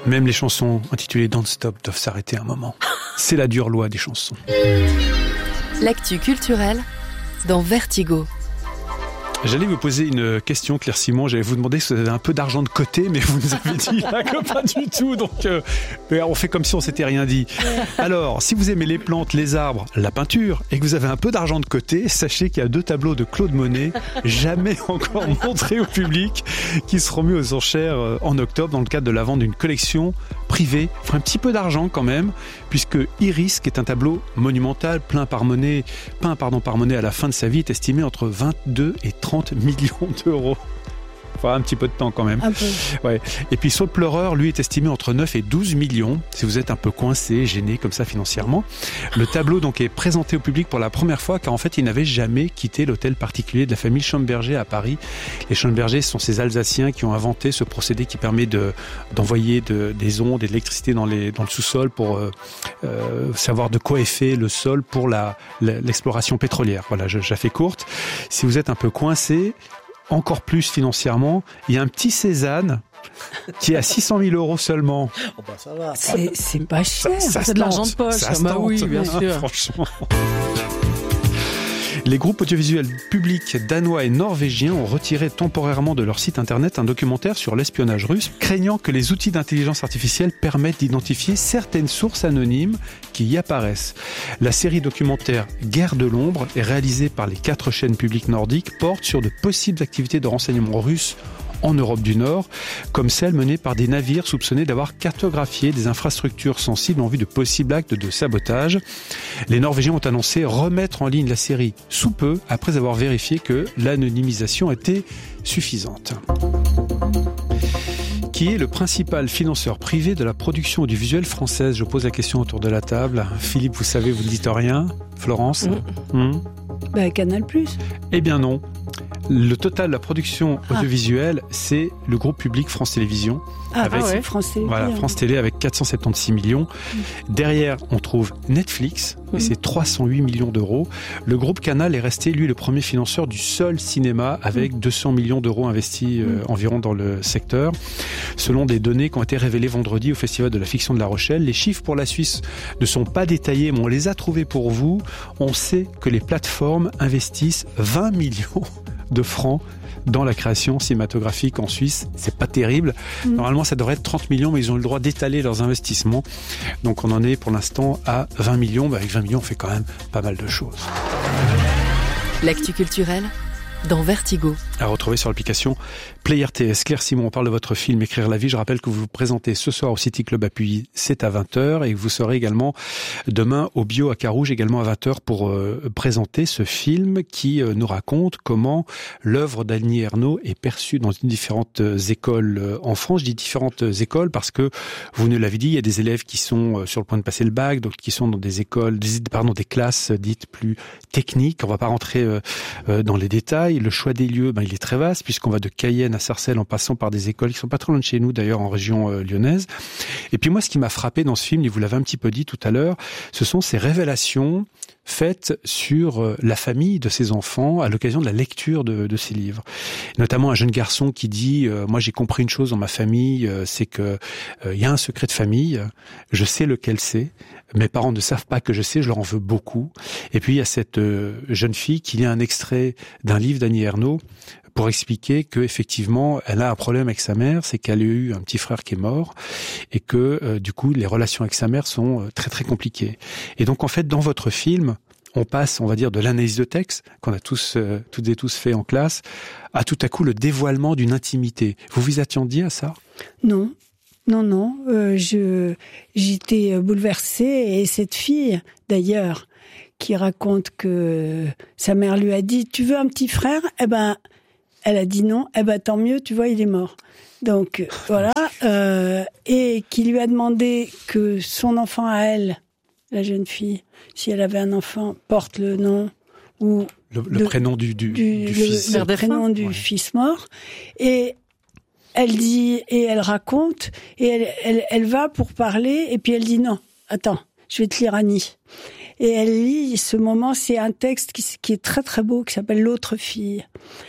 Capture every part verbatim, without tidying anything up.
Même les chansons intitulées Don't Stop doivent s'arrêter un moment. C'est la dure loi des chansons. L'actu culturelle dans Vertigo. J'allais vous poser une question, Claire Simon. J'allais vous demander si vous avez un peu d'argent de côté, mais vous nous avez dit là, que pas du tout. Donc, euh, on fait comme si on s'était rien dit. Alors, si vous aimez les plantes, les arbres, la peinture, et que vous avez un peu d'argent de côté, sachez qu'il y a deux tableaux de Claude Monet, jamais encore montrés au public, qui seront mis aux enchères en octobre dans le cadre de la vente d'une collection privée. Il faut un petit peu d'argent quand même, puisque Iris, qui est un tableau monumental, peint par Monet, peint pardon, par Monet à la fin de sa vie, est estimé entre vingt-deux et trente millions d'euros. Il faudra un petit peu de temps quand même. Un peu. Ouais. Et puis Saut le pleureur, lui, est estimé entre neuf et douze millions, si vous êtes un peu coincé, gêné comme ça financièrement. Le tableau donc est présenté au public pour la première fois, car en fait, il n'avait jamais quitté l'hôtel particulier de la famille Schomberger à Paris. Les Schomberger sont ces Alsaciens qui ont inventé ce procédé qui permet de, d'envoyer de, des ondes et de l'électricité dans, les, dans le sous-sol pour euh, euh, savoir de quoi est fait le sol pour la, la, l'exploration pétrolière. Voilà, je, je la fais courte. Si vous êtes un peu coincé, encore plus financièrement, il y a un petit Cézanne qui est à six cent mille euros seulement. Oh bah ça va. C'est, c'est pas cher. Ça, ça c'est de l'argent de poche. Ça Ah bah tente, oui, bien hein, sûr. Franchement. Les groupes audiovisuels publics danois et norvégiens ont retiré temporairement de leur site internet un documentaire sur l'espionnage russe, craignant que les outils d'intelligence artificielle permettent d'identifier certaines sources anonymes qui y apparaissent. La série documentaire Guerre de l'ombre, est réalisée par les quatre chaînes publiques nordiques, porte sur de possibles activités de renseignement russes en Europe du Nord, comme celle menée par des navires soupçonnés d'avoir cartographié des infrastructures sensibles en vue de possibles actes de sabotage. Les Norvégiens ont annoncé remettre en ligne la série sous peu, après avoir vérifié que l'anonymisation était suffisante. Qui est le principal financeur privé de la production audiovisuelle française? Je pose la question autour de la table. Philippe, vous savez, vous ne dites rien. Florence mmh. Mmh. Bah, Canal plus. Eh bien non. Le total de la production audiovisuelle, ah. c'est le groupe public France Télévisions. Ah, avec, ah ouais. France Télé. Voilà, France Télé avec quatre cent soixante-seize millions. Mmh. Derrière, on trouve Netflix, mmh. et c'est trois cent huit millions d'euros. Le groupe Canal est resté, lui, le premier financeur du seul cinéma, avec mmh. deux cents millions d'euros investis euh, mmh. environ dans le secteur. Selon des données qui ont été révélées vendredi au Festival de la Fiction de La Rochelle, les chiffres pour la Suisse ne sont pas détaillés, mais on les a trouvés pour vous. On sait que les plateformes investissent vingt millions de francs dans la création cinématographique en Suisse. C'est pas terrible. Mmh. Normalement, ça devrait être trente millions, mais ils ont eu le droit d'étaler leurs investissements. Donc, on en est pour l'instant à vingt millions. Bah, avec vingt millions, on fait quand même pas mal de choses. L'actu culturelle dans Vertigo. À retrouver sur l'application Play R T S. Claire Simon, on parle de votre film Écrire la vie. Je rappelle que vous vous présentez ce soir au City Club à Puy, c'est à vingt heures, et que vous serez également demain au Bio à Carouge, également à vingt heures, pour euh, présenter ce film qui euh, nous raconte comment l'œuvre d'Annie Ernaux est perçue dans différentes euh, écoles euh, en France. Je dis différentes euh, écoles parce que, vous nous l'avez dit, il y a des élèves qui sont euh, sur le point de passer le bac, d'autres qui sont dans des écoles, des, pardon, des classes dites plus techniques. On va pas rentrer euh, euh, dans les détails. Le choix des lieux, ben, il est très vaste, puisqu'on va de Cayenne à Sarcelles en passant par des écoles qui sont pas trop loin de chez nous, d'ailleurs, en région euh, lyonnaise. Et puis moi, ce qui m'a frappé dans ce film, et vous l'avez un petit peu dit tout à l'heure, ce sont ces révélations faites sur euh, la famille de ces enfants à l'occasion de la lecture de, de ces livres. Notamment un jeune garçon qui dit euh, « Moi, j'ai compris une chose dans ma famille, euh, c'est que euh, y a un secret de famille, je sais lequel c'est. Mes parents ne savent pas que je sais, je leur en veux beaucoup. » Et puis, il y a cette euh, jeune fille qui lit un extrait d'un livre d'Annie Ernaux pour expliquer que effectivement, elle a un problème avec sa mère, c'est qu'elle a eu un petit frère qui est mort et que euh, du coup, les relations avec sa mère sont euh, très très compliquées. Et donc, en fait, dans votre film, on passe, on va dire, de l'analyse de texte qu'on a tous, euh, toutes et tous fait en classe, à tout à coup le dévoilement d'une intimité. Vous vous attendiez à ça? Non. Non, non, euh, je, j'étais bouleversée, et cette fille, d'ailleurs, qui raconte que sa mère lui a dit « Tu veux un petit frère ?» Eh ben, elle a dit non. Eh ben, tant mieux, tu vois, il est mort. Donc, voilà. Euh, et qui lui a demandé que son enfant à elle, la jeune fille, si elle avait un enfant, porte le nom ou le, le de, prénom du, du, du, du le, fils. le prénom du ouais. fils mort. Et elle dit, et elle raconte, et elle, elle, elle va pour parler, et puis elle dit non, attends, je vais te lire Annie. Et elle lit ce moment, c'est un texte qui, qui est très très beau, qui s'appelle L'autre fille.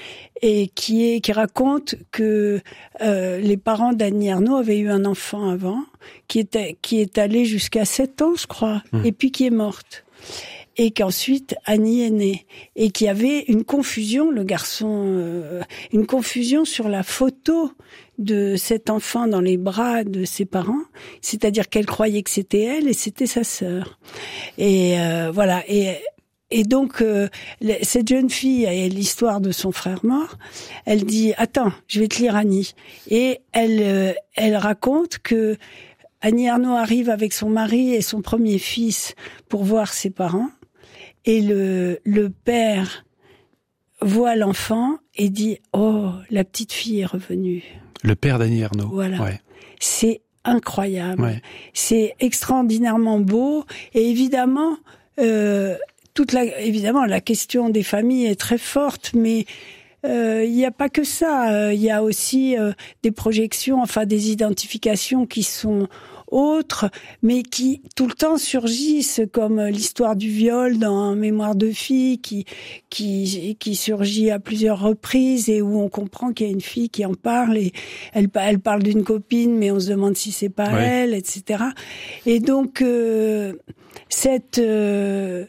et qui est qui raconte que euh, les parents d'Annie Ernaux avaient eu un enfant avant, qui était qui est allé jusqu'à sept ans, je crois, mmh. et puis qui est morte. Et qu'ensuite Annie est née, et qu'il y avait une confusion, le garçon, euh, une confusion sur la photo de cet enfant dans les bras de ses parents, c'est-à-dire qu'elle croyait que c'était elle et c'était sa sœur. Et euh, voilà. Et Et donc, euh, cette jeune fille a l'histoire de son frère mort. Elle dit, attends, je vais te lire Annie. Et elle, euh, elle raconte que Annie Ernaux arrive avec son mari et son premier fils pour voir ses parents. Et le, le père voit l'enfant et dit, oh, la petite fille est revenue. Le père d'Annie Ernaux. Voilà. Ouais. C'est incroyable. Ouais. C'est extraordinairement beau. Et évidemment, euh, toute la, évidemment, la question des familles est très forte, mais euh, il n'y a pas que ça. Il y a aussi euh, des projections, enfin des identifications qui sont autres, mais qui tout le temps surgissent, comme l'histoire du viol dans Mémoire de fille, qui qui qui surgit à plusieurs reprises et où on comprend qu'il y a une fille qui en parle et elle elle parle d'une copine, mais on se demande si c'est pas ouais. elle, et cetera. Et donc euh, cette euh,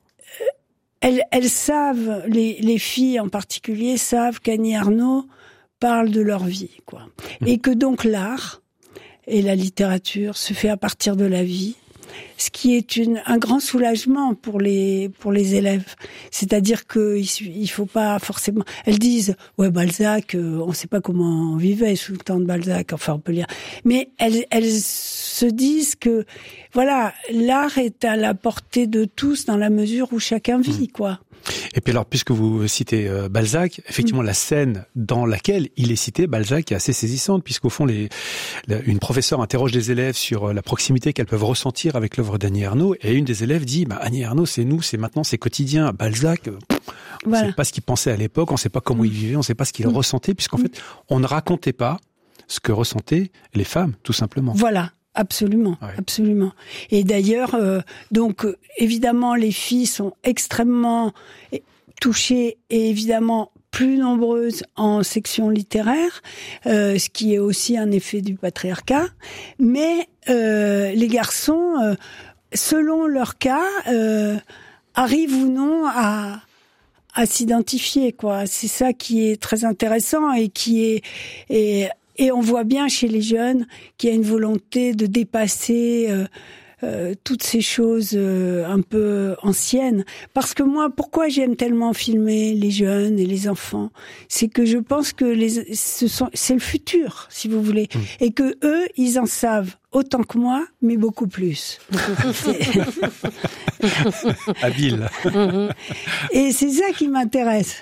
Elles, elles savent, les, les filles en particulier, savent qu'Annie Ernaux parle de leur vie, quoi. Mmh. Et que donc l'art et la littérature se fait à partir de la vie, ce qui est une, un grand soulagement pour les, pour les élèves. C'est-à-dire que il, il faut pas forcément, elles disent, ouais, Balzac, euh, on sait pas comment on vivait sous le temps de Balzac, enfin, on peut lire. Mais elles, elles se disent que, voilà, l'art est à la portée de tous dans la mesure où chacun vit, mmh. quoi. Et puis alors, puisque vous citez euh, Balzac, effectivement, mmh. la scène dans laquelle il est cité, Balzac, est assez saisissante, puisqu'au fond, les, la, une professeure interroge des élèves sur la proximité qu'elles peuvent ressentir avec l'œuvre d'Annie Ernaux, et une des élèves dit, bah, Annie Ernaux, c'est nous, c'est maintenant, c'est quotidien. Balzac, on voilà. ne sait pas ce qu'il pensait à l'époque, on ne sait pas comment mmh. il vivait, on ne sait pas ce qu'il mmh. ressentait, puisqu'en mmh. fait, on ne racontait pas ce que ressentaient les femmes, tout simplement. Voilà. Absolument, ouais. absolument. Et d'ailleurs, euh, donc euh, évidemment, les filles sont extrêmement touchées et évidemment plus nombreuses en section littéraire, euh, ce qui est aussi un effet du patriarcat. Mais euh, les garçons, euh, selon leur cas, euh, arrivent ou non à à s'identifier, quoi. C'est ça qui est très intéressant et qui est et Et on voit bien chez les jeunes qu'il y a une volonté de dépasser euh, euh, toutes ces choses euh, un peu anciennes. Parce que moi, pourquoi j'aime tellement filmer les jeunes et les enfants, c'est que je pense que les, ce sont, c'est le futur, si vous voulez, mmh. et que eux, ils en savent autant que moi, mais beaucoup plus. Habile. Et c'est ça qui m'intéresse.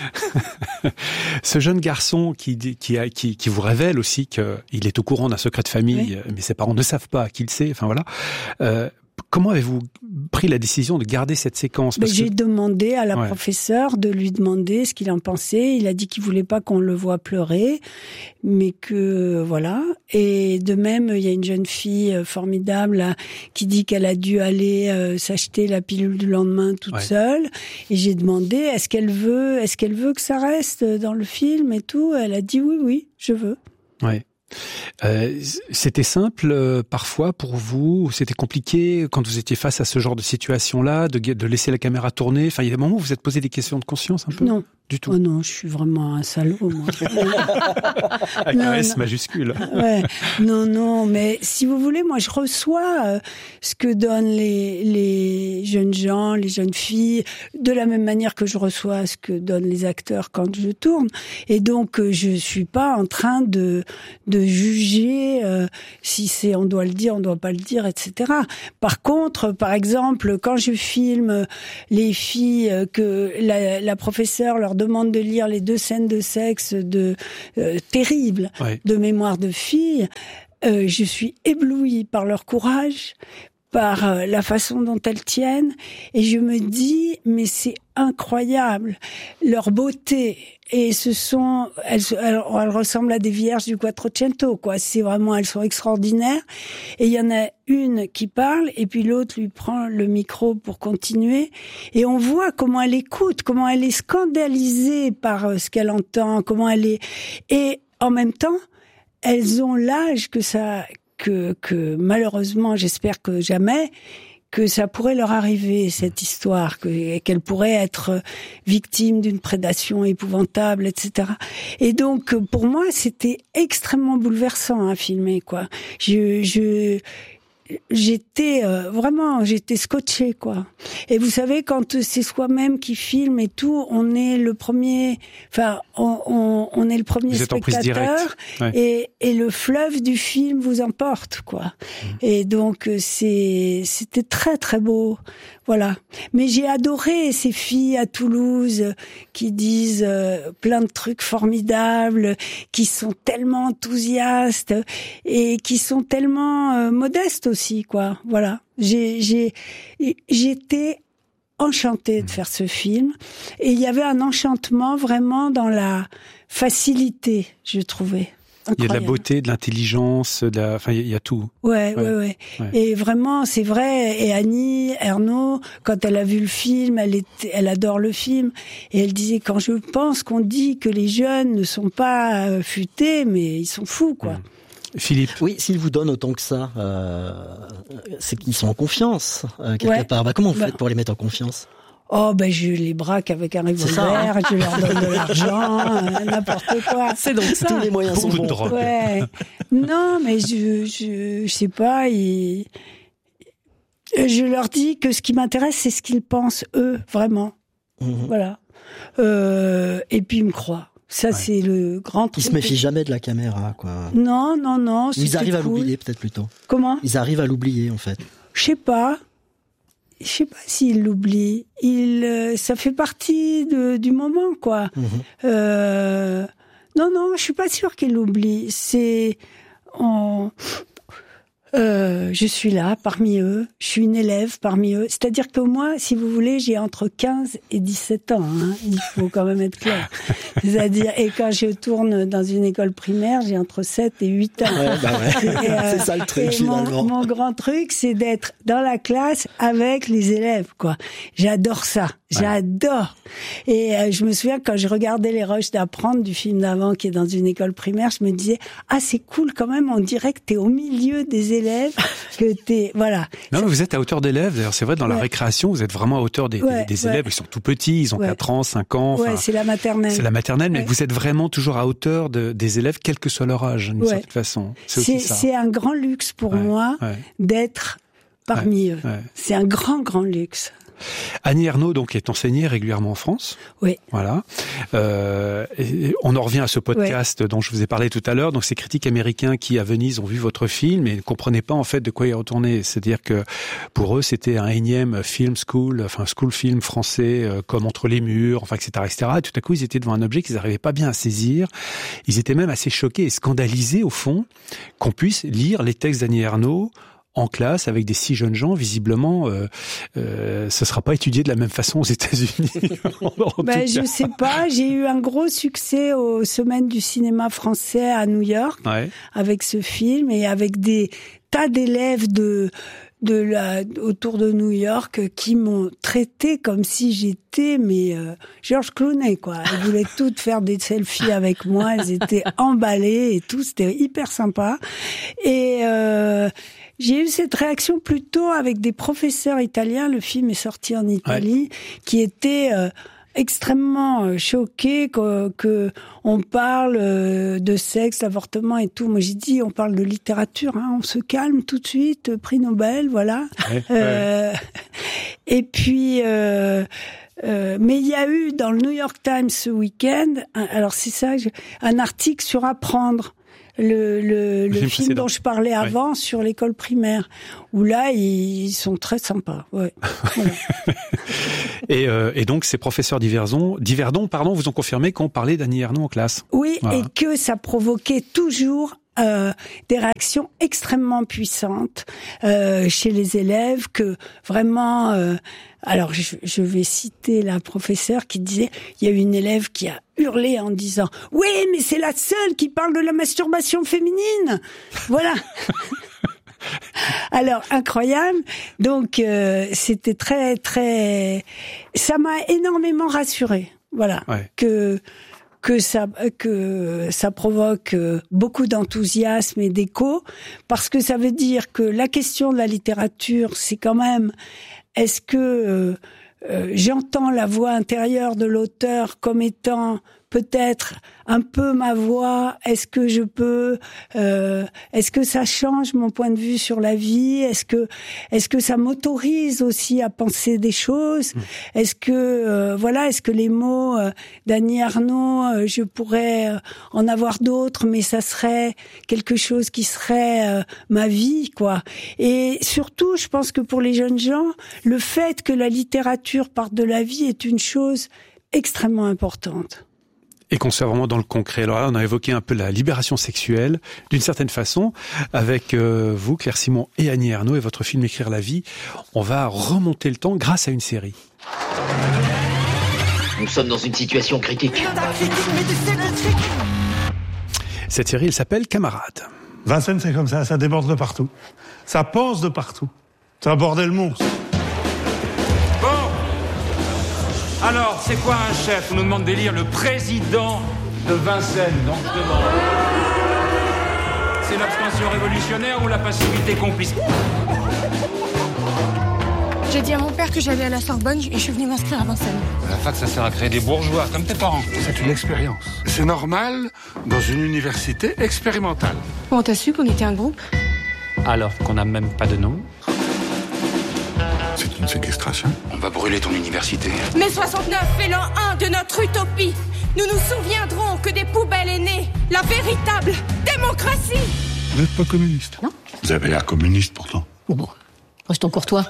Ce jeune garçon qui, qui, qui, qui vous révèle aussi qu'il est au courant d'un secret de famille, oui. mais ses parents ne savent pas qu'il sait, enfin voilà. Euh, comment avez-vous pris la décision de garder cette séquence? Parce J'ai que... demandé à la ouais. professeure de lui demander ce qu'il en pensait. Il a dit qu'il voulait pas qu'on le voie pleurer, mais que voilà. Et de même, il y a une jeune fille formidable là, qui dit qu'elle a dû aller euh, s'acheter la pilule du lendemain toute ouais. seule. Et j'ai demandé est-ce qu'elle veut, est-ce qu'elle veut que ça reste dans le film et tout. Elle a dit oui, oui, je veux. Ouais. Euh, c'était simple euh, parfois pour vous, c'était compliqué quand vous étiez face à ce genre de situation-là, de, de laisser la caméra tourner. Enfin, il y a des moments où vous êtes posé des questions de conscience un peu. Non. Du tout. Oh non, je suis vraiment un salaud, moi. Avec un S majuscule. Ouais. Non, non, mais si vous voulez, moi, je reçois euh, ce que donnent les, les jeunes gens, les jeunes filles, de la même manière que je reçois ce que donnent les acteurs quand je tourne. Et donc, euh, je suis pas en train de, de juger euh, si c'est, on doit le dire, on doit pas le dire, et cetera. Par contre, par exemple, quand je filme les filles euh, que la, la professeure leur demande de lire les deux scènes de sexe de euh, terribles ouais. de Mémoire de fille, euh, je suis éblouie par leur courage, par euh, la façon dont elles tiennent, et je me dis, mais c'est incroyable, leur beauté. Et ce sont, elles, elles, elles ressemblent à des vierges du Quattrocento, quoi. C'est vraiment, elles sont extraordinaires. Et il y en a une qui parle, et puis l'autre lui prend le micro pour continuer. Et on voit comment elle écoute, comment elle est scandalisée par euh, ce qu'elle entend, comment elle est. Et en même temps, elles ont l'âge que ça, que, que malheureusement, j'espère que jamais, que ça pourrait leur arriver, cette histoire, que, qu'elles pourraient être victimes d'une prédation épouvantable, et cetera. Et donc, pour moi, c'était extrêmement bouleversant à filmer, quoi. Je, je, j'étais euh, vraiment, j'étais scotchée, quoi. Et vous savez, quand c'est soi-même qui filme et tout, on est le premier, enfin, on, on, on est le premier vous spectateur, ouais. et, et le fleuve du film vous emporte, quoi. Mmh. Et donc, c'est, c'était très très beau, voilà. Mais j'ai adoré ces filles à Toulouse qui disent euh, plein de trucs formidables, qui sont tellement enthousiastes et qui sont tellement euh, modestes aussi, quoi. Voilà. J'ai, j'ai, j'étais enchantée de faire ce film, et il y avait un enchantement vraiment dans la facilité, je trouvais. Incroyable. Il y a de la beauté, de l'intelligence, de la... enfin il y a tout. Ouais, ouais, ouais, ouais. ouais. Et vraiment, c'est vrai. Et Annie Ernaux, quand elle a vu le film, elle était, elle adore le film, et elle disait, quand je pense qu'on dit que les jeunes ne sont pas euh, futés, mais ils sont fous, quoi. Mmh. Philippe. Oui, s'ils vous donnent autant que ça, euh, c'est qu'ils sont en confiance, euh, quelque ouais. part. Bah, comment vous bah. faites pour les mettre en confiance ? Oh, ben, je les braque avec un revolver, je leur donne de l'argent, euh, n'importe quoi. C'est donc ça. Tous les moyens Beaucoup sont bons. De drogue. Ouais. Non, mais je, je, je sais pas, ils... je leur dis que ce qui m'intéresse, c'est ce qu'ils pensent, eux, vraiment. Mmh. Voilà. Euh, et puis, ils me croient. Ça, ouais. c'est le grand truc. Ils se méfient jamais de la caméra, quoi. Non, non, non. Ils arrivent cool. à l'oublier, peut-être plutôt. Comment ? Ils arrivent à l'oublier, en fait. Je sais pas. Je sais pas s'ils l'oublient. Il, euh, ça fait partie de, du moment, quoi. Mmh. Euh, non, non, je suis pas sûre qu'ils l'oublient. C'est, on, euh, je suis là, parmi eux. Je suis une élève parmi eux. C'est-à-dire que moi, si vous voulez, j'ai entre quinze et dix-sept ans. Hein. Il faut quand même être clair. C'est-à-dire, et quand je tourne dans une école primaire, j'ai entre sept et huit ans. Ouais, bah ouais. Et, euh, c'est ça le truc, finalement. Mon, mon grand truc, c'est d'être dans la classe avec les élèves, quoi. J'adore ça. J'adore. Ouais. Et euh, je me souviens, quand je regardais Les Roches d'apprendre du film d'avant, qui est dans une école primaire, je me disais, ah, c'est cool quand même, on dirait que t'es au milieu des élèves, que t'es, voilà. Non, mais vous êtes à hauteur d'élèves. D'ailleurs, c'est vrai, dans ouais. la récréation, vous êtes vraiment à hauteur des, ouais, des, des élèves. Ouais. Ils sont tout petits, ils ont ouais. quatre ans, cinq ans. Ouais, c'est la maternelle. C'est la maternelle, mais ouais. vous êtes vraiment toujours à hauteur de, des élèves, quel que soit leur âge, d'une ouais. certaine façon. C'est, c'est, c'est un grand luxe pour ouais. moi ouais. d'être parmi ouais. eux. Ouais. C'est un grand, grand luxe. Annie Ernaux, donc, est enseignée régulièrement en France. Oui. Voilà. Euh, et on en revient à ce podcast oui. dont je vous ai parlé tout à l'heure. Donc, ces critiques américains qui, à Venise, ont vu votre film et ne comprenaient pas, en fait, de quoi il retournait. C'est-à-dire que, pour eux, c'était un énième film school, enfin, school film français, euh, comme Entre les murs, enfin, et cetera, et cetera. Et tout à coup, ils étaient devant un objet qu'ils n'arrivaient pas bien à saisir. Ils étaient même assez choqués et scandalisés, au fond, qu'on puisse lire les textes d'Annie Ernaux en classe avec des si jeunes gens, visiblement, euh, euh, ça sera pas étudié de la même façon aux États-Unis. Ben, je sais pas. J'ai eu un gros succès aux Semaines du cinéma français à New York ouais. avec ce film et avec des tas d'élèves de de la autour de New York qui m'ont traité comme si j'étais mais euh, George Clooney, quoi. Elles voulaient toutes faire des selfies avec moi. Elles étaient emballées et tout. C'était hyper sympa. Et euh, j'ai eu cette réaction plutôt avec des professeurs italiens. Le film est sorti en Italie, ouais. qui étaient euh, extrêmement choqués que, que on parle de sexe, d'avortement et tout. Moi, j'ai dit, on parle de littérature, hein, on se calme tout de suite, prix Nobel, voilà. Ouais, euh, ouais. Et puis, euh, euh, mais il y a eu dans le New York Times ce week-end, un, alors c'est ça, un article sur apprendre. Le, le, le, le film, film dont je parlais avant ouais. sur l'école primaire, où là ils sont très sympas. Ouais. Voilà. et, euh, et donc ces professeurs d'Yverdon, d'Yverdon, pardon, vous ont confirmé qu'on parlait d'Annie Ernaux en classe. Oui, voilà. Et que ça provoquait toujours euh, des réactions extrêmement puissantes euh, chez les élèves, que vraiment... Euh, alors, je, je vais citer la professeure qui disait, il y a une élève qui a hurlé en disant « Oui, mais c'est la seule qui parle de la masturbation féminine !» Voilà. Alors, incroyable. Donc, euh, c'était très, très... Ça m'a énormément rassurée. Voilà. Ouais. Que... que ça que ça provoque beaucoup d'enthousiasme et d'écho, parce que ça veut dire que la question de la littérature, c'est quand même, est-ce que euh, euh, j'entends la voix intérieure de l'auteur comme étant peut-être un peu ma voix, est-ce que je peux, euh, est-ce que ça change mon point de vue sur la vie, est-ce que, est-ce que ça m'autorise aussi à penser des choses, mmh. est-ce que, euh, voilà, est-ce que les mots euh, d'Annie Ernaux, euh, je pourrais euh, en avoir d'autres, mais ça serait quelque chose qui serait euh, ma vie, quoi. Et surtout, je pense que pour les jeunes gens, le fait que la littérature parte de la vie est une chose extrêmement importante. Et qu'on soit vraiment dans le concret. Alors là, on a évoqué un peu la libération sexuelle, d'une certaine façon, avec euh, vous, Claire Simon et Annie Ernaux, et votre film Écrire la vie. On va remonter le temps grâce à une série. Nous sommes dans une situation critique. Cette série, elle s'appelle Camarades. Vincennes, c'est comme ça, ça déborde de partout. Ça pense de partout. C'est un bordel monstre. Alors, c'est quoi un chef? On nous demande d'élire le président de Vincennes, donc je demande. C'est l'abstention révolutionnaire ou la passivité complice? J'ai dit à mon père que j'allais à la Sorbonne et je suis venue m'inscrire à Vincennes. La fac, ça sert à créer des bourgeois, comme tes parents. C'est une expérience. C'est normal dans une université expérimentale. Comment t'as su qu'on était un groupe? Alors qu'on n'a même pas de nom. C'est une séquestration. On va brûler ton université. Mai soixante-neuf est l'an un de notre utopie. Nous nous souviendrons que des poubelles est née la véritable démocratie. Vous n'êtes pas communiste? Non. Vous avez l'air communiste pourtant. Oh bon, restons courtois.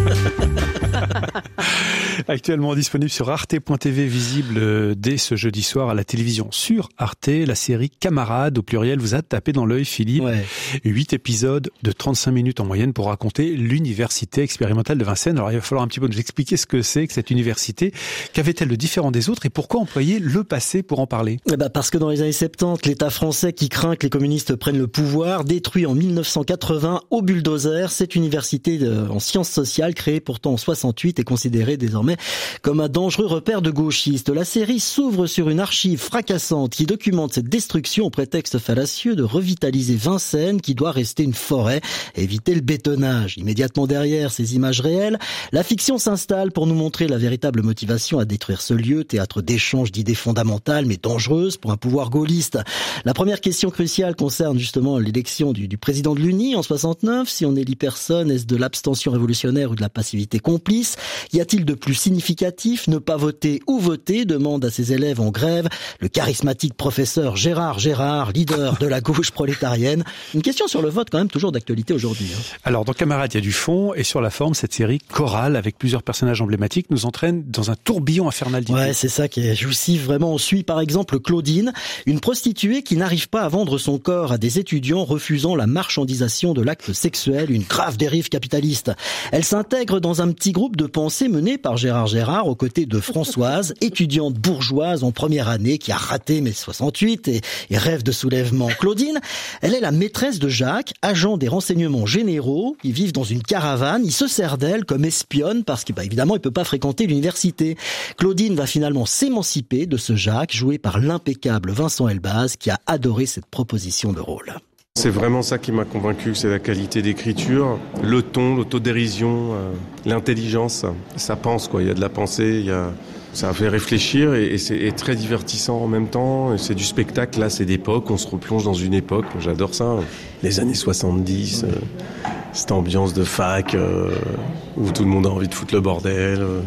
Actuellement disponible sur arte point t v, visible dès ce jeudi soir à la télévision sur Arte, la série Camarades, au pluriel, vous a tapé dans l'œil, Philippe. Ouais. Huit épisodes de trente-cinq minutes en moyenne pour raconter l'université expérimentale de Vincennes. Alors il va falloir un petit peu nous expliquer ce que c'est que cette université. Qu'avait-elle de différent des autres et pourquoi employer le passé pour en parler? Eh ben parce que dans les années soixante-dix, l'État français qui craint que les communistes prennent le pouvoir, détruit en mille neuf cent quatre-vingts au bulldozer cette université en sciences sociales, créée pourtant en soixante-huit et considérée désormais comme un dangereux repère de gauchistes. La série s'ouvre sur une archive fracassante qui documente cette destruction au prétexte fallacieux de revitaliser Vincennes qui doit rester une forêt et éviter le bétonnage. Immédiatement derrière ces images réelles, la fiction s'installe pour nous montrer la véritable motivation à détruire ce lieu, théâtre d'échanges d'idées fondamentales mais dangereuses pour un pouvoir gaulliste. La première question cruciale concerne justement l'élection du, du président de l'Uni en soixante-neuf. Si on élit personne, est-ce de l'abstention révolutionnaire ou de la passivité complice? Y a-t-il de plus significatif? Ne pas voter ou voter, demande à ses élèves en grève le charismatique professeur Gérard Gérard, leader de la gauche prolétarienne. Une question sur le vote quand même toujours d'actualité aujourd'hui. Hein. Alors dans Camarades, il y a du fond et sur la forme, cette série chorale avec plusieurs personnages emblématiques nous entraîne dans un tourbillon infernal d'idées. Ouais, c'est ça qui est jouissif. Vraiment, on suit par exemple Claudine, une prostituée qui n'arrive pas à vendre son corps à des étudiants refusant la marchandisation de l'acte sexuel, une grave dérive capitaliste. Elle s'intègre dans un petit groupe de pensée mené par Gérard Gérard aux côtés de Françoise, étudiante bourgeoise en première année qui a raté mai soixante-huit et, et rêve de soulèvement. Claudine, elle est la maîtresse de Jacques, agent des renseignements généraux. Ils vivent dans une caravane, il se sert d'elle comme espionne parce que bah, évidemment il peut pas fréquenter l'université. Claudine va finalement s'émanciper de ce Jacques joué par l'impeccable Vincent Elbaz qui a adoré cette proposition de rôle. C'est vraiment ça qui m'a convaincu, c'est la qualité d'écriture, le ton, l'autodérision, euh, l'intelligence. Ça pense, quoi. Il y a de la pensée, il y a... ça fait réfléchir et, et c'est et très divertissant en même temps. Et c'est du spectacle, là, c'est d'époque, on se replonge dans une époque. J'adore ça. Les années soixante-dix, euh, cette ambiance de fac euh, où tout le monde a envie de foutre le bordel. Euh,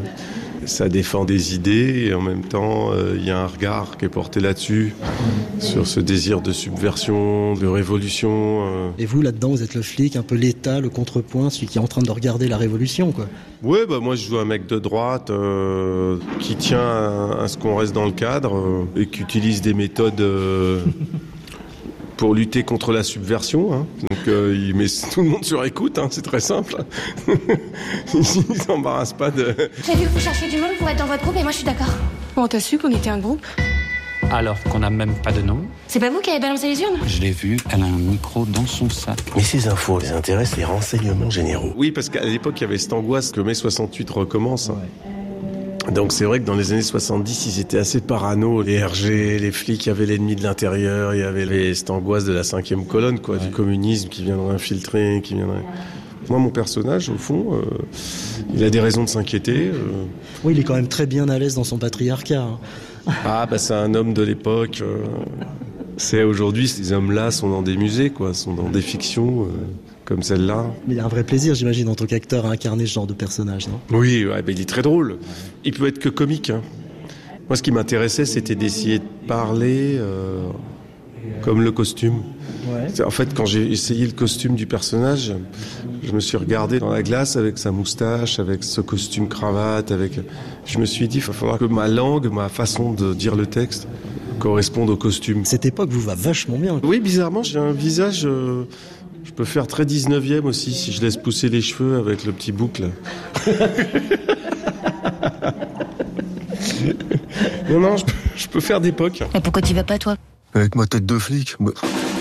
ça défend des idées et en même temps, il euh, y a un regard qui est porté là-dessus, sur ce désir de subversion, de révolution. Euh. Et vous, là-dedans, vous êtes le flic, un peu l'État, le contrepoint, celui qui est en train de regarder la révolution, quoi. Ouais, bah moi je joue un mec de droite euh, qui tient à, à ce qu'on reste dans le cadre euh, et qui utilise des méthodes... Euh, pour lutter contre la subversion. Hein. Donc euh, il met tout le monde sur écoute, hein, c'est très simple. Il s'embarrasse pas de... J'ai vu que vous cherchiez du monde pour être dans votre groupe et moi je suis d'accord. On t'a su qu'on était un groupe? Alors qu'on n'a même pas de nom. C'est pas vous qui avez balancé les urnes? Je l'ai vu, elle a un micro dans son sac. Mais ces infos les intéressent, les renseignements généraux. Oui, parce qu'à l'époque, il y avait cette angoisse que mai soixante-huit recommence. Ouais. Donc c'est vrai que dans les années soixante-dix, ils étaient assez parano. Les R G, les flics, il y avait l'ennemi de l'intérieur, il y avait les, cette angoisse de la cinquième colonne, quoi, ouais. Du communisme qui viendrait infiltrer, qui viendrait... Moi, mon personnage, au fond, euh, il a des raisons de s'inquiéter. Euh... Oui, il est quand même très bien à l'aise dans son patriarcat. Hein. Ah, bah c'est un homme de l'époque. Euh... C'est aujourd'hui, ces hommes-là sont dans des musées, quoi, sont dans des fictions... Euh... comme celle-là. Mais il y a un vrai plaisir, j'imagine, en tant qu'acteur, à incarner ce genre de personnage, non? Oui, ouais, bah, il est très drôle. Il peut être que comique. Hein. Moi, ce qui m'intéressait, c'était d'essayer de parler euh, comme le costume. Ouais. En fait, quand j'ai essayé le costume du personnage, je me suis regardé dans la glace avec sa moustache, avec ce costume cravate, avec... Je me suis dit, il va falloir que ma langue, ma façon de dire le texte corresponde au costume. Cette époque vous va vachement bien. Oui, bizarrement, j'ai un visage... Euh... Je peux faire très dix-neuvième aussi si je laisse pousser les cheveux avec le petit boucle. non, non, je peux, je peux faire d'époque. Et pourquoi tu vas pas, toi? Avec ma tête de flic. Bah...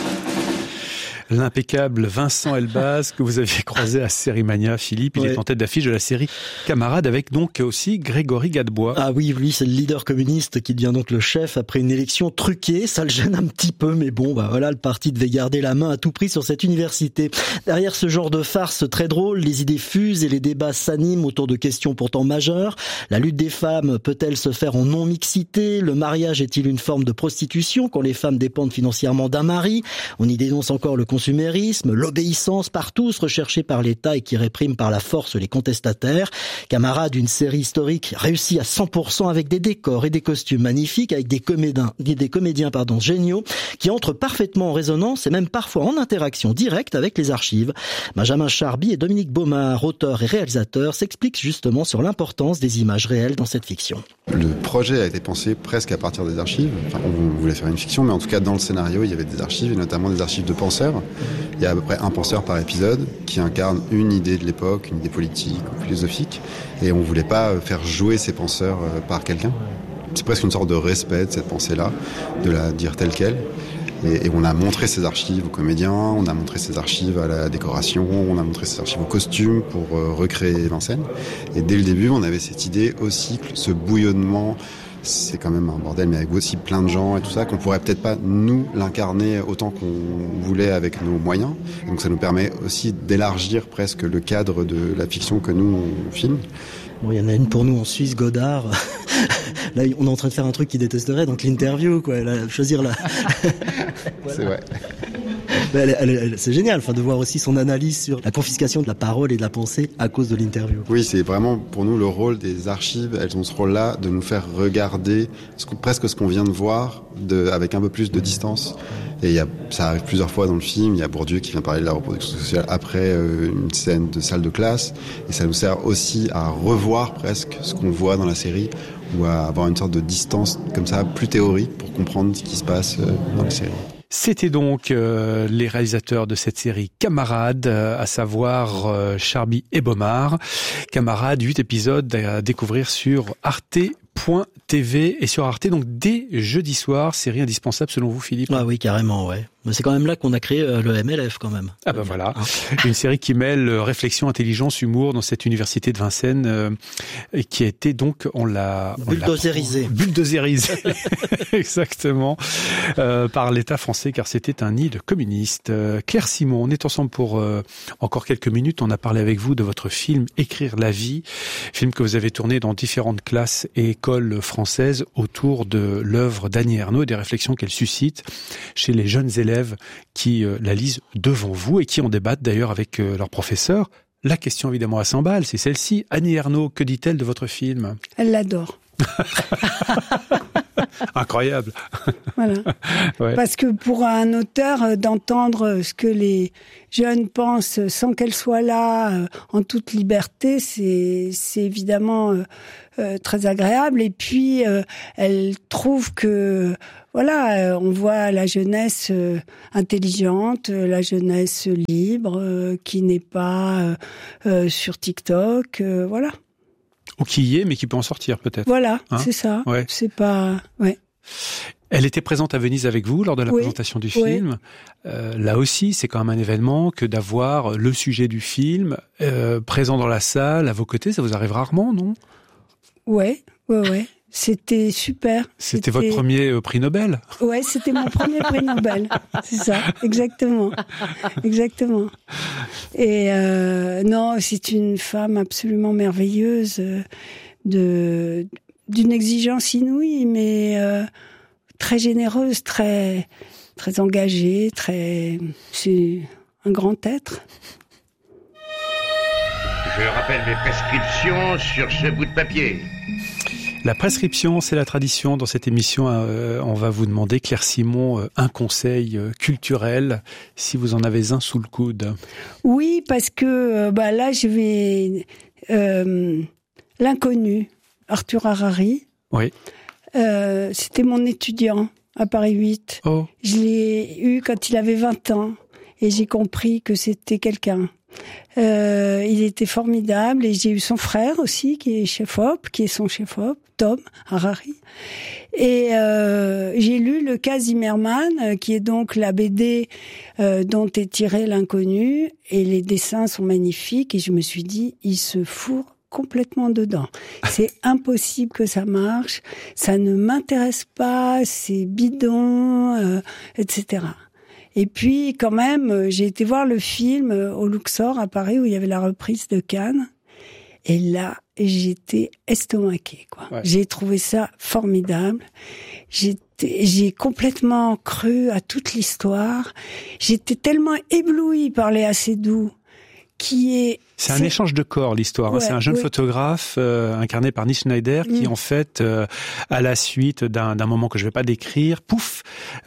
L'impeccable Vincent Elbaz que vous aviez croisé à Sérimania, Philippe. Il ouais. est en tête d'affiche de la série Camarades avec donc aussi Grégory Gadebois. Ah oui, lui c'est le leader communiste qui devient donc le chef après une élection truquée. Ça le gêne un petit peu, mais bon, bah voilà, le parti devait garder la main à tout prix sur cette université. Derrière ce genre de farce très drôle, les idées fusent et les débats s'animent autour de questions pourtant majeures. La lutte des femmes peut-elle se faire en non-mixité? Le mariage est-il une forme de prostitution quand les femmes dépendent financièrement d'un mari? On y dénonce encore le consumérisme, l'obéissance par tous recherchée par l'État et qui réprime par la force les contestataires. Camarades, une série historique réussie à cent pour cent avec des décors et des costumes magnifiques, avec des comédiens, des comédiens pardon, géniaux qui entrent parfaitement en résonance et même parfois en interaction directe avec les archives. Benjamin Charby et Dominique Baumard, auteurs et réalisateurs, s'expliquent justement sur l'importance des images réelles dans cette fiction. Le projet a été pensé presque à partir des archives. Enfin, on voulait faire une fiction, mais en tout cas dans le scénario, il y avait des archives, et notamment des archives de penseurs. Il y a à peu près un penseur par épisode qui incarne une idée de l'époque, une idée politique ou philosophique, et on voulait pas faire jouer ces penseurs par quelqu'un. C'est presque une sorte de respect de cette pensée-là, de la dire telle qu'elle. Et, et on a montré ces archives aux comédiens, on a montré ces archives à la décoration, on a montré ces archives aux costumes pour euh, recréer l'enseigne. Et dès le début, on avait cette idée aussi, ce bouillonnement, c'est quand même un bordel, mais avec aussi plein de gens et tout ça, qu'on pourrait peut-être pas nous l'incarner autant qu'on voulait avec nos moyens. Et donc ça nous permet aussi d'élargir presque le cadre de la fiction que nous on filme. Bon, il y en a une pour nous en Suisse, Godard. Là, on est en train de faire un truc qu'il détesterait, donc l'interview, quoi. Là, choisir la. Voilà. C'est vrai. Elle, elle, elle, c'est génial, enfin, de voir aussi son analyse sur la confiscation de la parole et de la pensée à cause de l'interview. Oui, c'est vraiment pour nous le rôle des archives. Elles ont ce rôle-là de nous faire regarder ce que, presque ce qu'on vient de voir, de, avec un peu plus de distance. Et il y a, ça arrive plusieurs fois dans le film. Il y a Bourdieu qui vient parler de la reproduction sociale après euh, une scène de salle de classe, et ça nous sert aussi à revoir presque ce qu'on voit dans la série, ou à avoir une sorte de distance comme ça, plus théorique, pour comprendre ce qui se passe euh, dans la série. C'était donc euh, les réalisateurs de cette série Camarades, euh, à savoir euh, Charby et Baumard. Camarades, huit épisodes à découvrir sur arte point t v et sur Arte, donc dès jeudi soir. Série indispensable selon vous, Philippe? Ah oui, carrément, ouais. Mais c'est quand même là qu'on a créé euh, le M L F quand même. Ah ben voilà, une série qui mêle réflexion, intelligence, humour dans cette université de Vincennes, euh, et qui a été donc, on l'a... Bulldozérisée. Bulldozérisée, exactement, euh, par l'État français, car c'était un nid de communistes. Euh, Claire Simon, on est ensemble pour euh, encore quelques minutes. On a parlé avec vous de votre film Écrire la vie, film que vous avez tourné dans différentes classes et écoles françaises autour de l'œuvre d'Annie Ernaux et des réflexions qu'elle suscite chez les jeunes élèves qui euh, la lisent devant vous et qui en débattent d'ailleurs avec euh, leurs professeurs. La question évidemment à cent balles, c'est celle-ci. Annie Ernaux, que dit-elle de votre film? Elle l'adore. Incroyable. Voilà. Ouais. Parce que pour un auteur, d'entendre ce que les jeunes pensent sans qu'elle soit là, en toute liberté, c'est, c'est évidemment euh, très agréable. Et puis, euh, elle trouve que voilà, on voit la jeunesse intelligente, la jeunesse libre, qui n'est pas euh, sur TikTok, euh, voilà. Ou qui y est, mais qui peut en sortir peut-être. Voilà, hein c'est ça. Ouais. C'est pas, ouais. Elle était présente à Venise avec vous lors de la oui, présentation du oui. film. Euh, là aussi, c'est quand même un événement que d'avoir le sujet du film euh, présent dans la salle, à vos côtés. Ça vous arrive rarement, non? Ouais, ouais, ouais. C'était super. C'était, c'était votre premier euh, prix Nobel? Ouais, c'était mon premier prix Nobel. C'est ça, exactement. Exactement. Et euh, non, c'est une femme absolument merveilleuse, euh, de, d'une exigence inouïe, mais... Euh, très généreuse, très, très engagée, très, c'est un grand être. Je rappelle mes prescriptions sur ce bout de papier. La prescription, c'est la tradition. Dans cette émission, euh, on va vous demander, Claire Simon, euh, un conseil euh, culturel, si vous en avez un sous le coude. Oui, parce que euh, bah, là, je vais... Euh, L'inconnu, Arthur Harari. Oui. Euh, c'était mon étudiant à Paris huit. Oh. Je l'ai eu quand il avait vingt ans et j'ai compris que c'était quelqu'un. Euh, il était formidable et j'ai eu son frère aussi qui est chef-op, qui est son chef-op, Tom Harari. Et euh, j'ai lu le cas Zimmerman, qui est donc la B D euh, dont est tiré L'inconnu, et les dessins sont magnifiques et je me suis dit, il se fourre complètement dedans. C'est impossible que ça marche, ça ne m'intéresse pas, c'est bidon, euh, et cetera. Et puis, quand même, j'ai été voir le film au Luxor à Paris où il y avait la reprise de Cannes. Et là, j'étais estomaquée, quoi. Ouais. J'ai trouvé ça formidable. J'étais, j'ai complètement cru à toute l'histoire. J'étais tellement éblouie par Léa Seydoux. Qui est, c'est, c'est un échange de corps, l'histoire. Ouais, c'est un jeune oui. photographe euh, incarné par Nick Schneider qui, mmh. en fait, euh, à la suite d'un, d'un moment que je vais pas décrire, pouf,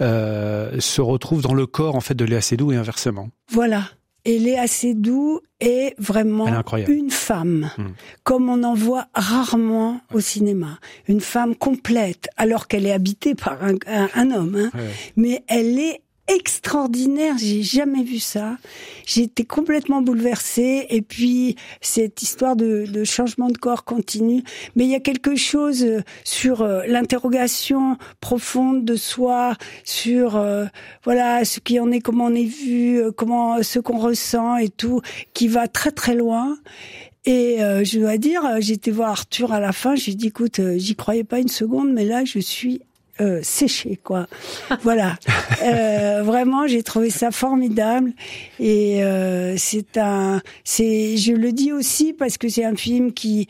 euh, se retrouve dans le corps en fait de Léa Seydoux et inversement. Voilà. Et Léa Seydoux est vraiment est une femme, mmh. comme on en voit rarement au cinéma. Une femme complète, alors qu'elle est habitée par un, un, un homme. Hein. Ouais. Mais elle est extraordinaire, j'ai jamais vu ça. J'ai été complètement bouleversée. Et puis, cette histoire de, de changement de corps continue. Mais il y a quelque chose sur euh, l'interrogation profonde de soi, sur euh, voilà ce qui en est, comment on est vu, euh, comment ce qu'on ressent et tout, qui va très très loin. Et euh, je dois dire, j'ai été voir Arthur à la fin. J'ai dit, écoute, euh, j'y croyais pas une seconde, mais là, je suis Euh, séché, quoi. Voilà. Euh, vraiment, j'ai trouvé ça formidable. Et euh, c'est un, c'est, je le dis aussi parce que c'est un film qui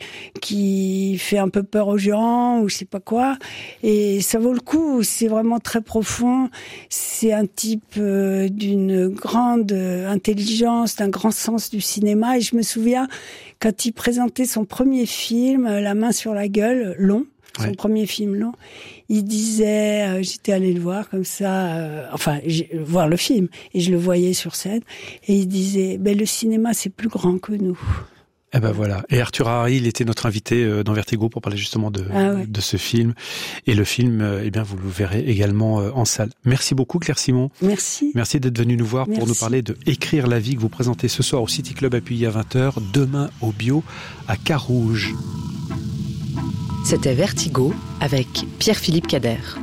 qui fait un peu peur aux gens ou je sais pas quoi. Et ça vaut le coup. C'est vraiment très profond. C'est un type euh, d'une grande intelligence, d'un grand sens du cinéma. Et je me souviens quand il présentait son premier film, La main sur la gueule, long. Son ouais. premier film long, il disait, euh, j'étais allée le voir comme ça, euh, enfin voir le film, et je le voyais sur scène, et il disait, ben le cinéma c'est plus grand que nous. Eh ben voilà. Et Arthur Harari, il était notre invité euh, dans Vertigo pour parler justement de ah ouais. de ce film. Et le film, euh, eh bien vous le verrez également euh, en salle. Merci beaucoup Claire Simon. Merci. Merci d'être venue nous voir Merci. pour nous parler de Écrire la vie que vous présentez ce soir au City Club à Puy à vingt heures, demain au Bio à Carouge. C'était Vertigo avec Pierre-Philippe Cader.